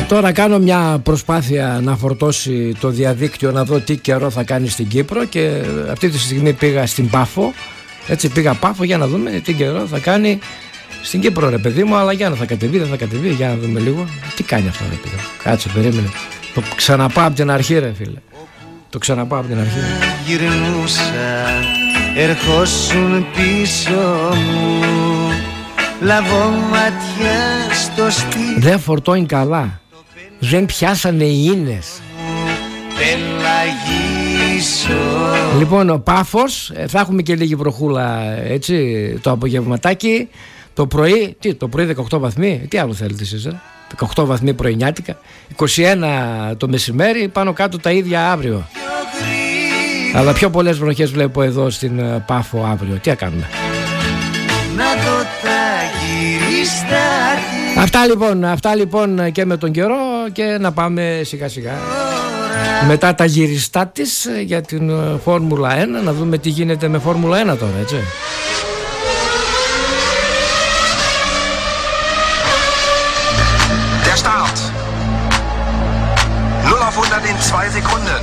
Τώρα κάνω μια προσπάθεια να φορτώσει το διαδίκτυο, να δω τι καιρό θα κάνει στην Κύπρο, και αυτή τη στιγμή πήγα στην Πάφο. Έτσι, πήγα Πάφο για να δούμε τι καιρό θα κάνει στην Κύπρο, ρε παιδί μου. Αλλά για να θα κατεβεί, δεν θα κατεβεί, για να δούμε λίγο. Τι κάνει αυτό, ρε παιδί μου? Κάτσε, περίμενε. Το ξαναπάω από την αρχή, ρε φίλε. Το ξαναπάω από την αρχή. Γυρνούσα, ερχόσουν πίσω μου. Λαβώ ματιά στο στυλ. Δεν φορτώνει καλά. Δεν πιάσανε οι ίνες. Λοιπόν, ο Πάφος, θα έχουμε και λίγη βροχούλα, έτσι, το απογευματάκι. Το πρωί, το πρωί 18 βαθμοί. Τι άλλο θέλετε εσείς, 18 βαθμοί πρωινιάτικα. 21 το μεσημέρι, πάνω κάτω τα ίδια αύριο. Αλλά πιο πολλές βροχές βλέπω εδώ στην Πάφο αύριο. Τι θα κάνουμε? Αυτά λοιπόν και με τον καιρό, και να πάμε σιγά σιγά μετά τα γυριστά της για την Φόρμουλα 1, να δούμε τι γίνεται με Φόρμουλα 1 τώρα, έτσι. Der Start 0 auf 100 in 2 Sekunden.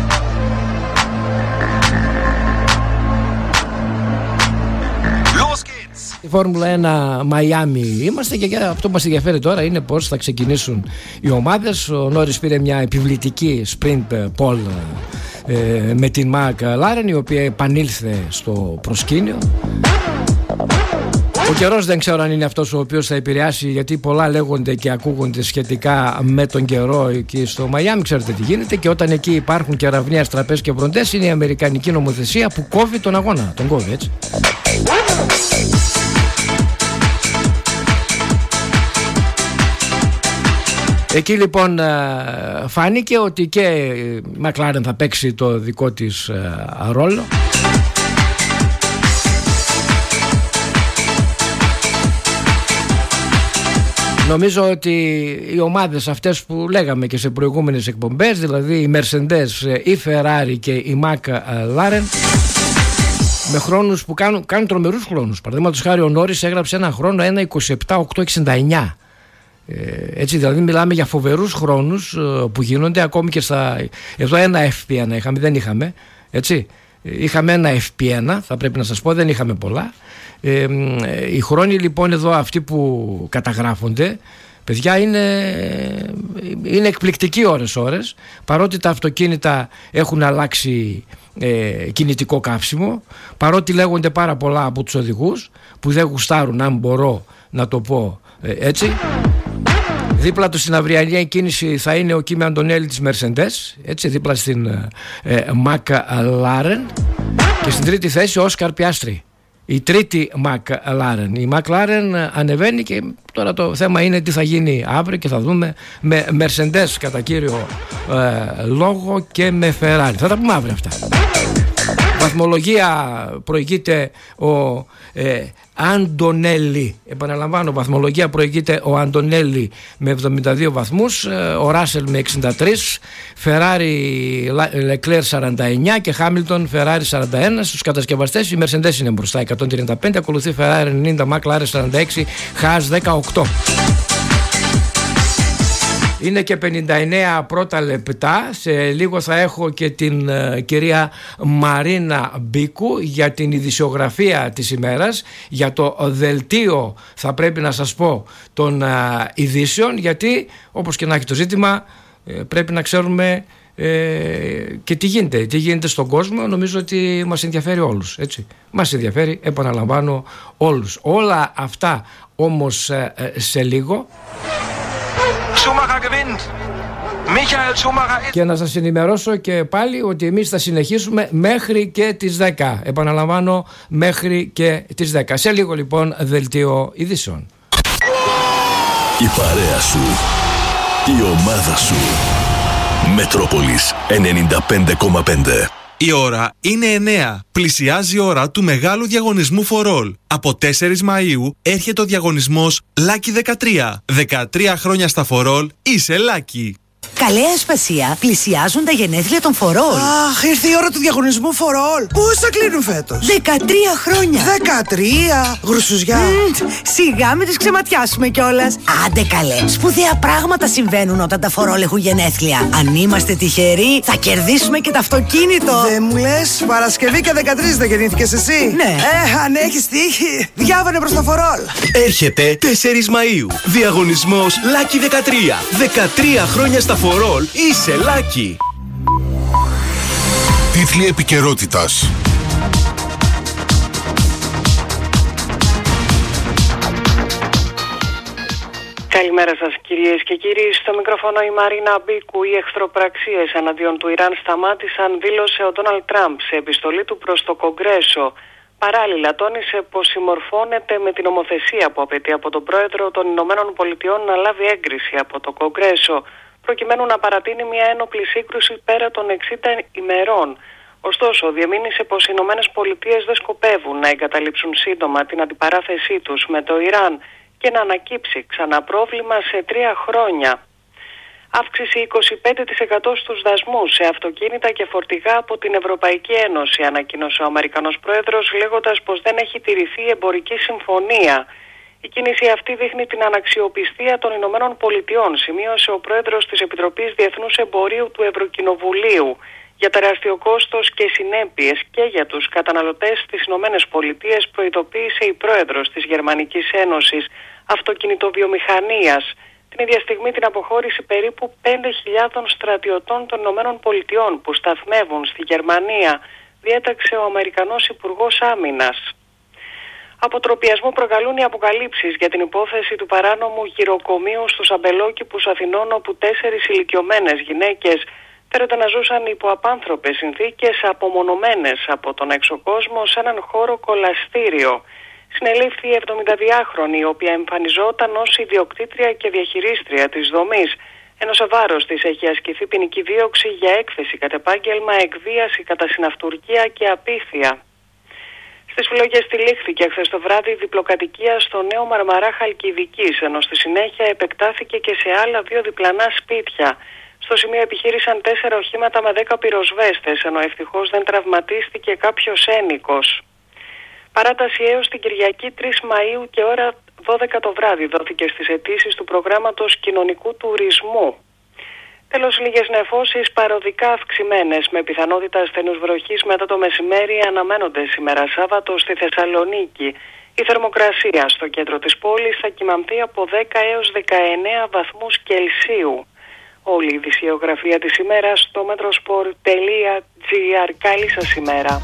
Η Φόρμουλα 1 Μαϊάμι είμαστε, και αυτό που μας ενδιαφέρει τώρα είναι πώς θα ξεκινήσουν οι ομάδες. Ο Νόρις πήρε μια επιβλητική sprint pole με την McLaren, η οποία επανήλθε στο προσκήνιο. Ο καιρός δεν ξέρω αν είναι αυτός ο οποίος θα επηρεάσει, γιατί πολλά λέγονται και ακούγονται σχετικά με τον καιρό εκεί στο Μαϊάμι. Ξέρετε τι γίνεται, και όταν εκεί υπάρχουν κεραυνοί, αστραπές και βροντές, είναι η αμερικανική νομοθεσία που κόβει τον αγώνα. Τον κόβει, έτσι. Εκεί λοιπόν φάνηκε ότι και η McLaren θα παίξει το δικό της ρόλο. Νομίζω ότι οι ομάδες αυτές που λέγαμε και σε προηγούμενες εκπομπές, δηλαδή η Mercedes, η Ferrari και η McLaren, με χρόνους που κάνουν τρομερούς χρόνους. Παραδείγματος χάρη, ο Νόρις έγραψε ένα χρόνο 1.27.869. Έτσι, δηλαδή μιλάμε για φοβερούς χρόνους που γίνονται ακόμη και στα... Εδώ ένα FP1 είχαμε, δεν είχαμε, έτσι. Είχαμε ένα FP1, θα πρέπει να σας πω, δεν είχαμε πολλά. Οι χρόνοι λοιπόν εδώ αυτοί που καταγράφονται, παιδιά, είναι εκπληκτικοί ώρες, παρότι τα αυτοκίνητα έχουν αλλάξει κινητικό καύσιμο, παρότι λέγονται πάρα πολλά από τους οδηγούς που δεν γουστάρουν, αν μπορώ να το πω έτσι. Δίπλα του στην αυριανή κίνηση θα είναι ο Κίμι Αντωνέλη της Mercedes, έτσι, δίπλα στην McLaren, και στην τρίτη θέση ο Όσκαρ Πιάστρι, η τρίτη McLaren. Η McLaren ανεβαίνει, και τώρα το θέμα είναι τι θα γίνει αύριο, και θα δούμε με Mercedes κατά κύριο λόγο και με Ferrari. Θα τα πούμε αύριο αυτά. Βαθμολογία προηγείται ο Αντωνέλη. Επαναλαμβάνω, βαθμολογία προηγείται ο Αντωνέλη με 72 βαθμούς, ο Ράσελ με 63, Φεράρι Λεκλέρ 49 και Χάμιλτον Φεράρι 41. Στους κατασκευαστές η Mercedes είναι μπροστά 135, ακολουθεί Φεράρι 90, McLaren 46, Χας 18. Είναι και 59 πρώτα λεπτά. Σε λίγο θα έχω και την κυρία Μαρίνα Μπίκου για την ειδησιογραφία της ημέρας, για το δελτίο, θα πρέπει να σας πω, των ειδήσεων, γιατί όπως και να έχει το ζήτημα πρέπει να ξέρουμε και τι γίνεται στον κόσμο. Νομίζω ότι μας ενδιαφέρει όλους, έτσι. Μας ενδιαφέρει, επαναλαμβάνω, όλους. Όλα αυτά όμως σε λίγο. Και να σας ενημερώσω και πάλι ότι εμείς θα συνεχίσουμε μέχρι και τις 10. Επαναλαμβάνω, μέχρι και τις 10. Σε λίγο λοιπόν δελτίο ειδήσεων. Η παρέα σου, η ομάδα σου. Μετρόπολης 95,5. Η ώρα είναι 9. Πλησιάζει η ώρα του μεγάλου διαγωνισμού For All. Από 4 Μαΐου έρχεται ο διαγωνισμός Lucky 13. 13 χρόνια στα For All είσαι Lucky. Καλέ Ασπασία, πλησιάζουν τα γενέθλια των For All. Αχ, ήρθε η ώρα του διαγωνισμού For All. Πόσα κλείνουν φέτος? 13 χρόνια. 13! Γρουσουζιά. Σιγά με τις ξεματιάσουμε κιόλας. Άντε καλέ, σπουδαία πράγματα συμβαίνουν όταν τα For All έχουν γενέθλια. Αν είμαστε τυχεροί, θα κερδίσουμε και το αυτοκίνητο. Δεν μου λες, Παρασκευή και 13 δεν γεννήθηκες εσύ? Ναι. Αν έχεις τύχη, διάβανε προς το For All. Έρχεται 4 Μαΐου. Διαγωνισμός Lucky 13. 13 χρόνια στα For All. Είσαι Lucky. Τίτλοι επικαιρότητας. Καλημέρα σας κυρίες και κύριοι. Στο μικρόφωνο η Μαρίνα Μπίκου. Οι εχθροπραξίες εναντίον του Ιράν σταμάτησαν, δήλωσε ο Ντόναλντ Τραμπ σε επιστολή του προς το Κογκρέσο. Παράλληλα τόνισε πως συμμορφώνεται με την νομοθεσία που απαιτεί από τον πρόεδρο των Ηνωμένων Πολιτειών να λάβει έγκριση από το Κογκρέσο, προκειμένου να παρατείνει μια ένοπλη σύγκρουση πέρα των 60 ημερών. Ωστόσο, διεμήνυσε πως οι Ηνωμένες Πολιτείες δεν σκοπεύουν να εγκαταλείψουν σύντομα την αντιπαράθεσή τους με το Ιράν και να ανακύψει ξανά πρόβλημα σε 3 χρόνια. Αύξηση 25% στους δασμούς σε αυτοκίνητα και φορτηγά από την Ευρωπαϊκή Ένωση, ανακοίνωσε ο Αμερικανός Πρόεδρος, λέγοντας πως δεν έχει τηρηθεί η εμπορική συμφωνία. Η κίνηση αυτή δείχνει την αναξιοπιστία των Ηνωμένων Πολιτειών, σημείωσε ο Πρόεδρος της Επιτροπής Διεθνούς Εμπορίου του Ευρωκοινοβουλίου. Για τεράστιο κόστος και συνέπειες και για τους καταναλωτές στις Ηνωμένες Πολιτείες, προειδοποίησε η Πρόεδρος της Γερμανικής Ένωσης Αυτοκινητοβιομηχανίας. Την ίδια στιγμή την αποχώρηση περίπου 5.000 στρατιωτών των Ηνωμένων Πολιτειών που σταθμεύουν στη Γερμανία, διέταξε ο Αμερικανός Υπουργός Άμυνας. Αποτροπιασμό προκαλούν οι αποκαλύψεις για την υπόθεση του παράνομου γυροκομείου στους Αμπελόκηπους Αθηνών, όπου 4 ηλικιωμένες γυναίκες φέρονται να ζούσαν υπό απάνθρωπες συνθήκες, απομονωμένες από τον έξω κόσμο σε έναν χώρο κολαστήριο. Συνελήφθη η 72χρονη, η οποία εμφανιζόταν ως ιδιοκτήτρια και διαχειρίστρια της δομής, ενώ σε βάρος της έχει ασκηθεί ποινική δίωξη για έκθεση κατ' επάγγελμα, εκβίαση κατά συναυτουργία και απίθεια. Στις φυλόγες τυλίχθηκε χθες το βράδυ διπλοκατοικία στο Νέο Μαρμαρά Χαλκιδικής, ενώ στη συνέχεια επεκτάθηκε και σε άλλα 2 διπλανά σπίτια. Στο σημείο επιχείρησαν 4 οχήματα με 10 πυροσβέστες, ενώ ευτυχώς δεν τραυματίστηκε κάποιος ένικος. Παράταση έως την Κυριακή 3 Μαΐου και ώρα 12 το βράδυ δόθηκε στις αιτήσεις του προγράμματος κοινωνικού τουρισμού. Τέλος, λίγες νεφώσεις παροδικά αυξημένες με πιθανότητα ασθενούς βροχής μετά το μεσημέρι αναμένονται σήμερα Σάββατο στη Θεσσαλονίκη. Η θερμοκρασία στο κέντρο της πόλης θα κυμανθεί από 10 έως 19 βαθμούς Κελσίου. Όλη η ειδησιογραφία της ημέρας στο metrosport.gr. Καλή σας ημέρα.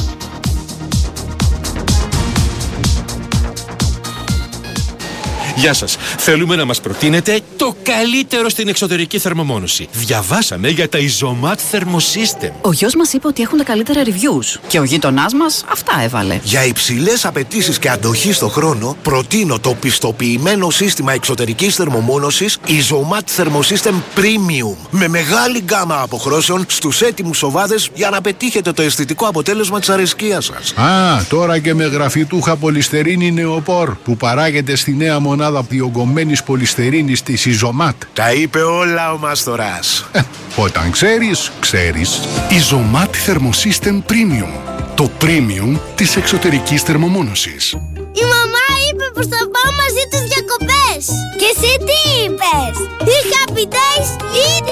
Γεια σας. Θέλουμε να μας προτείνετε το καλύτερο στην εξωτερική θερμομόνωση. Διαβάσαμε για τα Isomat Thermosystem. Ο γιος μας είπε ότι έχουν τα καλύτερα reviews και ο γείτονάς μας αυτά έβαλε. Για υψηλές απαιτήσεις και αντοχή στο χρόνο, προτείνω το πιστοποιημένο σύστημα εξωτερικής θερμομόνωσης Isomat Thermosystem Premium. Με μεγάλη γκάμα αποχρώσεων στους έτοιμους οβάδες για να πετύχετε το αισθητικό αποτέλεσμα της αρεσκίας σας. Τώρα και με γραφιτούχα πολυστερίνη νεοπόρ που παράγεται στη νέα μονάδα διογκωμένης πολυστερίνης της Isomat. Τα είπε όλα ο Μαστοράς. Όταν ξέρεις, ξέρεις. Isomat Thermosystem Premium. Το premium της εξωτερικής θερμομόνωσης. Η μαμά είπε πως θα πάω μαζί τους διακοπές. Και εσύ τι είπες? Οι Happy Days είναι